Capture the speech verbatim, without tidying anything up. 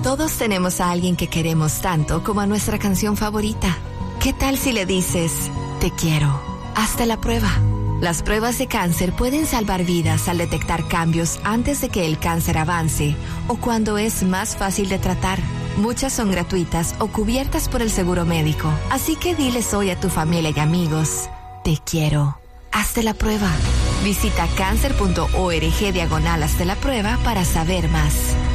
Todos tenemos a alguien que queremos tanto como a nuestra canción favorita. ¿Qué tal si le dices, te quiero? Hazte la prueba. Las pruebas de cáncer pueden salvar vidas al detectar cambios antes de que el cáncer avance o cuando es más fácil de tratar. Muchas son gratuitas o cubiertas por el seguro médico. Así que diles hoy a tu familia y amigos, te quiero. Hazte la prueba. Visita cáncer punto org diagonal hazte la prueba para saber más.